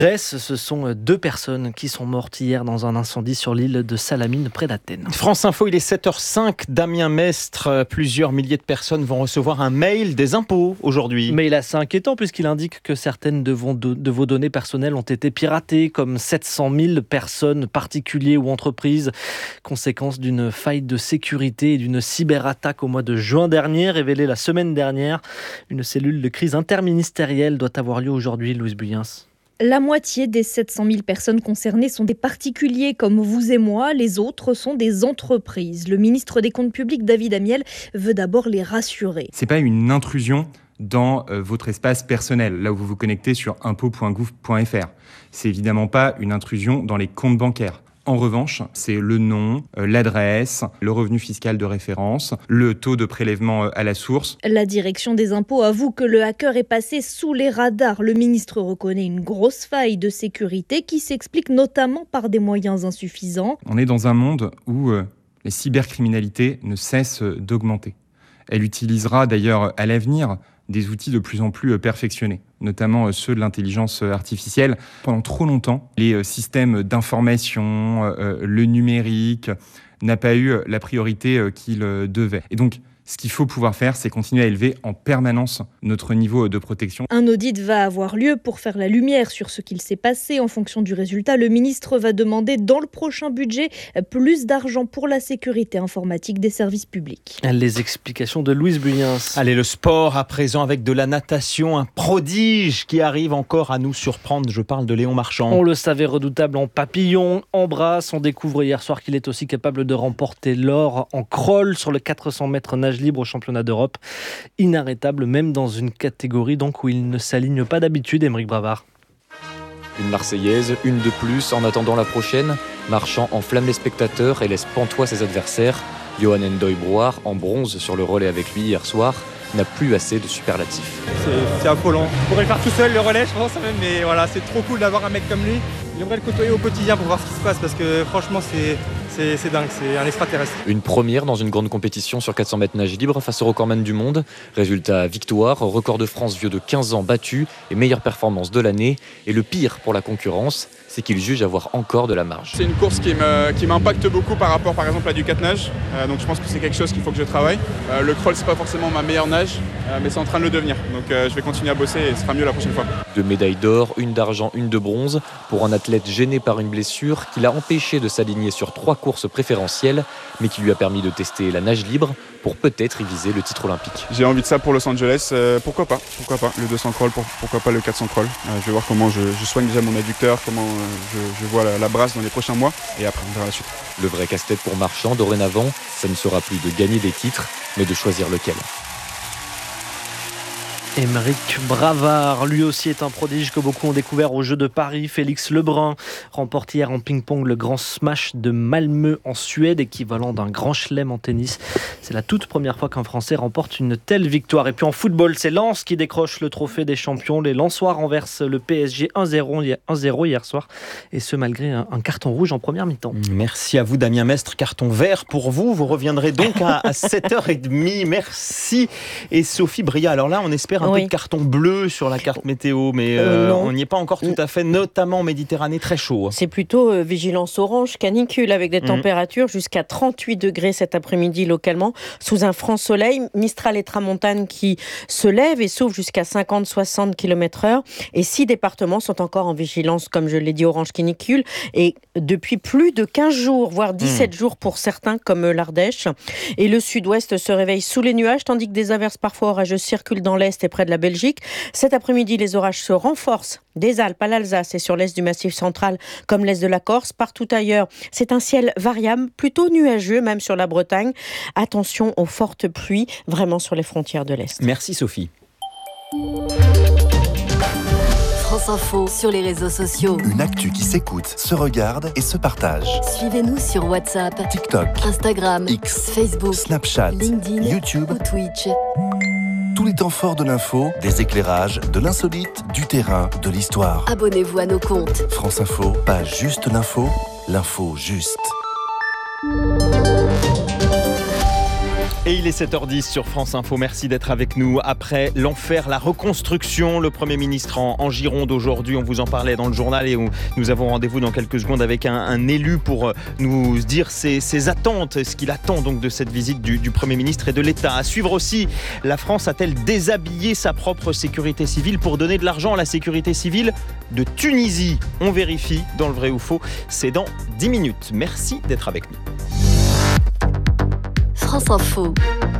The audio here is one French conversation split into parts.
Grèce, ce sont 2 personnes qui sont mortes hier dans un incendie sur l'île de Salamine près d'Athènes. France Info, il est 7h05, Damien Mestre. Plusieurs milliers de personnes vont recevoir un mail des impôts aujourd'hui. Mais il est assez inquiétant puisqu'il indique que certaines de vos données personnelles ont été piratées, comme 700 000 personnes, particuliers ou entreprises, conséquence d'une faille de sécurité et d'une cyberattaque au mois de juin dernier, révélée la semaine dernière. Une cellule de crise interministérielle doit avoir lieu aujourd'hui, Louise Buyens. La moitié des 700 000 personnes concernées sont des particuliers comme vous et moi. Les autres sont des entreprises. Le ministre des Comptes publics, David Amiel, veut d'abord les rassurer. C'est pas une intrusion dans votre espace personnel, là où vous vous connectez sur impôts.gouv.fr. C'est évidemment pas une intrusion dans les comptes bancaires. En revanche, c'est le nom, l'adresse, le revenu fiscal de référence, le taux de prélèvement à la source. La direction des impôts avoue que le hacker est passé sous les radars. Le ministre reconnaît une grosse faille de sécurité qui s'explique notamment par des moyens insuffisants. On est dans un monde où les cybercriminalités ne cessent d'augmenter. Elle utilisera d'ailleurs à l'avenir des outils de plus en plus perfectionnés, notamment ceux de l'intelligence artificielle. Pendant trop longtemps, les systèmes d'information, le numérique, n'a pas eu la priorité qu'il devait. Et donc, ce qu'il faut pouvoir faire, c'est continuer à élever en permanence notre niveau de protection. Un audit va avoir lieu pour faire la lumière sur ce qu'il s'est passé. En fonction du résultat, le ministre va demander dans le prochain budget plus d'argent pour la sécurité informatique des services publics. Les explications de Louise Buyens. Allez, le sport à présent avec de la natation, un prodige qui arrive encore à nous surprendre. Je parle de Léon Marchand. On le savait redoutable en papillon, en brasse. On découvre hier soir qu'il est aussi capable de remporter l'or en crawl sur le 400 mètres nage libre au championnat d'Europe. Inarrêtable, même dans une catégorie donc où il ne s'aligne pas d'habitude, Émeric Bravard. Une Marseillaise, une de plus en attendant la prochaine. Marchand enflamme les spectateurs et laisse pantois ses adversaires. Johan Ndoye-Brouard, en bronze sur le relais avec lui hier soir, n'a plus assez de superlatifs. C'est affolant. Je pourrais le faire tout seul, le relais, je pense même, mais voilà, c'est trop cool d'avoir un mec comme lui. J'aimerais le côtoyer au quotidien pour voir ce qui se passe parce que franchement, c'est dingue, c'est un extraterrestre. Une première dans une grande compétition sur 400 mètres nage libre face au recordman du monde. Résultat, victoire, record de France vieux de 15 ans battu et meilleure performance de l'année. Et le pire pour la concurrence, c'est qu'il juge avoir encore de la marge. C'est une course qui m'impacte beaucoup par rapport par exemple à du 4 nage. Donc je pense que c'est quelque chose qu'il faut que je travaille. Le crawl, c'est pas forcément ma meilleure nage, mais c'est en train de le devenir. Donc je vais continuer à bosser et ce sera mieux la prochaine fois. 2 médailles d'or, une d'argent, une de bronze pour un athlète gêné par une blessure qui l'a empêché de s'aligner sur 3 courses préférentielles, mais qui lui a permis de tester la nage libre pour peut-être y viser le titre olympique. J'ai envie de ça pour Los Angeles, pourquoi pas le 200 crawl, pourquoi pas le 400 crawl. Je vais voir comment je soigne déjà mon adducteur, comment je vois la brasse dans les prochains mois et après on verra la suite. Le vrai casse-tête pour Marchand dorénavant, ça ne sera plus de gagner des titres, mais de choisir lequel. Émeric Bravard, lui aussi est un prodige que beaucoup ont découvert aux Jeux de Paris. Félix Lebrun remporte hier en ping-pong le Grand Smash de Malmö en Suède, équivalent d'un grand chelem en tennis. C'est la toute première fois qu'un Français remporte une telle victoire. Et puis en football, c'est Lens qui décroche le trophée des champions. Les Lensois renversent le PSG 1-0 hier soir, et ce malgré un carton rouge en première mi-temps. Merci à vous Damien Mestre, carton vert pour vous. Vous reviendrez donc à 7h30. Merci. Et Sophie Bria, alors là on espère un peu de carton bleu sur la carte météo, mais on n'y est pas encore tout à fait, notamment en Méditerranée, très chaud. C'est plutôt vigilance orange, canicule, avec des températures jusqu'à 38 degrés cet après-midi localement, sous un franc soleil, Mistral et Tramontane qui se lèvent et soufflent jusqu'à 50-60 km/h, et 6 départements sont encore en vigilance, comme je l'ai dit, orange canicule, et depuis plus de 15 jours, voire 17 jours pour certains, comme l'Ardèche. Et le sud-ouest se réveille sous les nuages, tandis que des averses parfois orageuses circulent dans l'est et près de la Belgique. Cet après-midi, les orages se renforcent des Alpes à l'Alsace et sur l'est du Massif central, comme l'est de la Corse. Partout ailleurs, c'est un ciel variable, plutôt nuageux, même sur la Bretagne. Attention aux fortes pluies, vraiment sur les frontières de l'Est. Merci Sophie. France Info sur les réseaux sociaux. Une actu qui s'écoute, se regarde et se partage. Suivez-nous sur WhatsApp, TikTok, Instagram, X, Facebook, Snapchat, LinkedIn, YouTube ou Twitch. Tous les temps forts de l'info, des éclairages, de l'insolite, du terrain, de l'histoire. Abonnez-vous à nos comptes. France Info, pas juste l'info, l'info juste. Et il est 7h10 sur France Info. Merci d'être avec nous. Après l'enfer, la reconstruction, le Premier ministre en Gironde aujourd'hui. On vous en parlait dans le journal et nous avons rendez-vous dans quelques secondes avec un élu pour nous dire ses attentes, ce qu'il attend donc de cette visite du Premier ministre et de l'État. À suivre aussi, la France a-t-elle déshabillé sa propre sécurité civile pour donner de l'argent à la sécurité civile de Tunisie? On vérifie dans le vrai ou faux. C'est dans 10 minutes. Merci d'être avec nous. France Info,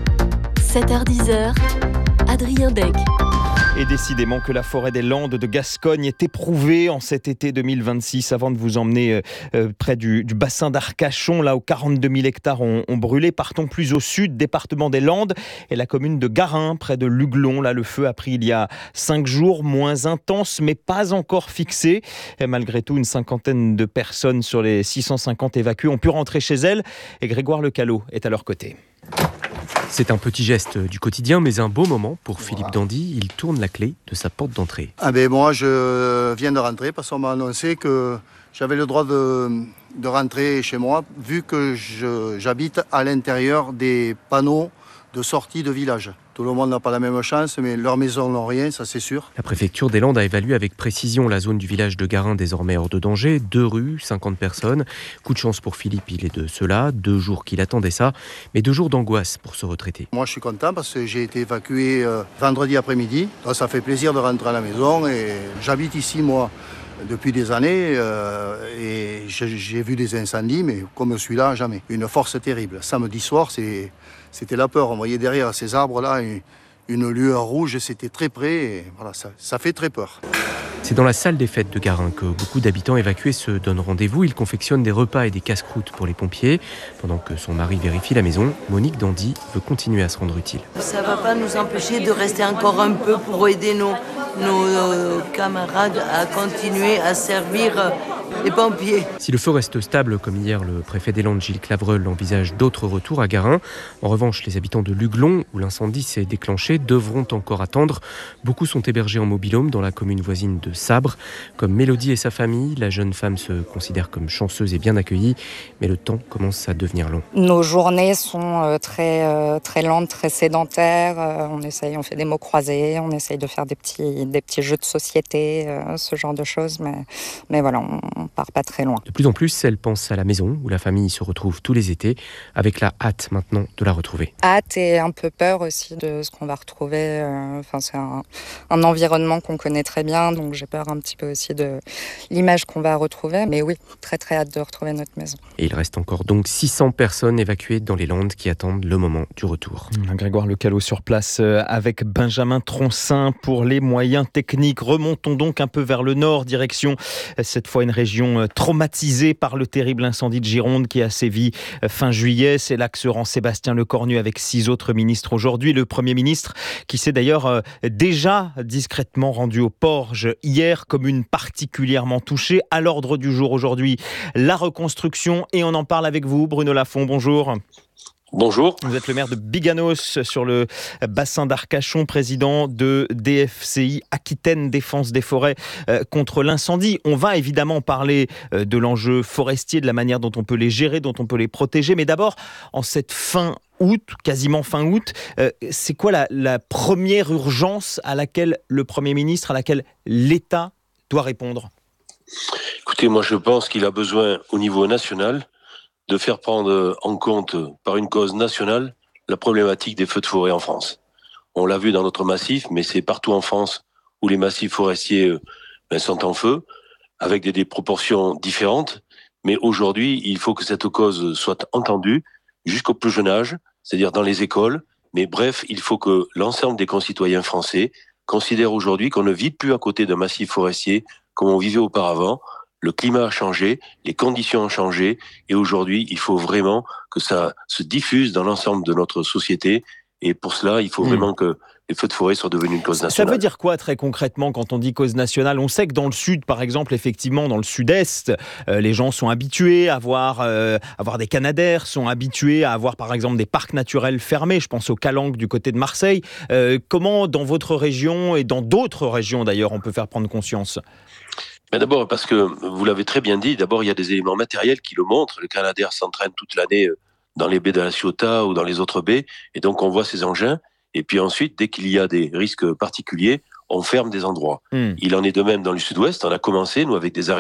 7h-10h, Adrien Dec. Et décidément que la forêt des Landes de Gascogne est éprouvée en cet été 2026. Avant de vous emmener près du bassin d'Arcachon, là où 42 000 hectares ont brûlé, partons plus au sud, département des Landes et la commune de Garin, près de Luglon. Là, le feu a pris il y a 5 jours, moins intense, mais pas encore fixé. Et malgré tout, une cinquantaine de personnes sur les 650 évacuées ont pu rentrer chez elles. Et Grégoire Lecalot est à leur côté. C'est un petit geste du quotidien, mais un beau moment pour Philippe Dandy. Il tourne la clé de sa porte d'entrée. Moi, je viens de rentrer parce qu'on m'a annoncé que j'avais le droit de rentrer chez moi, vu que j'habite à l'intérieur des panneaux de sortie de village. Tout le monde n'a pas la même chance, mais leurs maisons n'ont rien, ça c'est sûr. La préfecture des Landes a évalué avec précision la zone du village de Garin, désormais hors de danger. 2 rues, 50 personnes. Coup de chance pour Philippe, il est de ceux-là. 2 jours qu'il attendait ça, mais 2 jours d'angoisse pour ce retraité. Moi je suis content parce que j'ai été évacué vendredi après-midi. Donc, ça fait plaisir de rentrer à la maison et j'habite ici moi depuis des années et j'ai vu des incendies, mais comme celui-là, jamais. Une force terrible. Samedi soir, c'était la peur. On voyait derrière ces arbres-là une lueur rouge, c'était très près. Et voilà, ça fait très peur. C'est dans la salle des fêtes de Garin que beaucoup d'habitants évacués se donnent rendez-vous. Ils confectionnent des repas et des casse-croûtes pour les pompiers. Pendant que son mari vérifie la maison, Monique Dandy veut continuer à se rendre utile. Ça ne va pas nous empêcher de rester encore un peu pour aider nos camarades à continuer à servir les pompiers. Si le feu reste stable, comme hier, le préfet des Landes, Gilles Clavreul, envisage d'autres retours à Garin. En revanche, les habitants de Luglon, où l'incendie s'est déclenché, devront encore attendre. Beaucoup sont hébergés en mobil-home dans la commune voisine de Sabre. Comme Mélodie et sa famille, la jeune femme se considère comme chanceuse et bien accueillie, mais le temps commence à devenir long. Nos journées sont très lentes, très sédentaires. On fait des mots croisés, on essaye de faire des petits jeux de société, ce genre de choses, mais voilà, on part pas très loin. De plus en plus, elle pense à la maison où la famille se retrouve tous les étés, avec la hâte maintenant de la retrouver. Hâte et un peu peur aussi de ce qu'on va retrouver. C'est un environnement qu'on connaît très bien, donc j'ai peur un petit peu aussi de l'image qu'on va retrouver. Mais oui, très très hâte de retrouver notre maison. Et il reste encore donc 600 personnes évacuées dans les Landes qui attendent le moment du retour. Grégoire Lecalot sur place avec Benjamin Troncin pour les moyens techniques. Remontons donc un peu vers le nord, direction cette fois une région traumatisée par le terrible incendie de Gironde qui a sévi fin juillet. C'est là que se rend Sébastien Lecornu avec 6 autres ministres aujourd'hui. Le Premier ministre qui s'est d'ailleurs déjà discrètement rendu aux Porges hier, commune particulièrement touchée. À l'ordre du jour aujourd'hui, la reconstruction et on en parle avec vous, Bruno Lafont. Bonjour. Bonjour. Vous êtes le maire de Biganos sur le bassin d'Arcachon, président de DFCI Aquitaine Défense des forêts contre l'incendie. On va évidemment parler de l'enjeu forestier, de la manière dont on peut les gérer, dont on peut les protéger. Mais d'abord, en cette fin août, quasiment fin août, c'est quoi la première urgence à laquelle le Premier ministre, à laquelle l'État doit répondre ? Écoutez, moi je pense qu'il a besoin au niveau national de faire prendre en compte par une cause nationale la problématique des feux de forêt en France. On l'a vu dans notre massif, mais c'est partout en France où les massifs forestiers sont en feu, avec des proportions différentes. Mais aujourd'hui, il faut que cette cause soit entendue jusqu'au plus jeune âge, c'est-à-dire dans les écoles. Mais bref, il faut que l'ensemble des concitoyens français considèrent aujourd'hui qu'on ne vit plus à côté d'un massif forestier comme on vivait auparavant. Le climat a changé, les conditions ont changé et aujourd'hui, il faut vraiment que ça se diffuse dans l'ensemble de notre société et pour cela, il faut vraiment que les feux de forêt soient devenus une cause nationale. Ça veut dire quoi très concrètement quand on dit cause nationale ? On sait que dans le sud, par exemple, effectivement, dans le sud-est, les gens sont habitués à avoir des canadaires, sont habitués à avoir par exemple des parcs naturels fermés. Je pense au Calanque du côté de Marseille. Comment dans votre région et dans d'autres régions d'ailleurs, on peut faire prendre conscience ? Mais d'abord, parce que vous l'avez très bien dit, d'abord il y a des éléments matériels qui le montrent. Le canadair s'entraîne toute l'année dans les baies de la Ciotat ou dans les autres baies. Et donc, on voit ces engins. Et puis ensuite, dès qu'il y a des risques particuliers, on ferme des endroits. Il en est de même dans le sud-ouest. On a commencé, nous, avec des arrêtés